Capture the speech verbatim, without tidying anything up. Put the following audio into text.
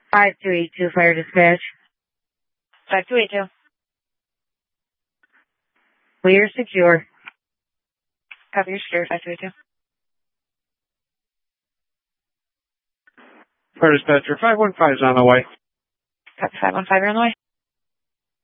five two eight two, fire dispatch. five two eight two. Clear, secure. Copy your secure, five two eight two. Fire dispatcher, five one five is on the way. Copy five one five, you're on the way.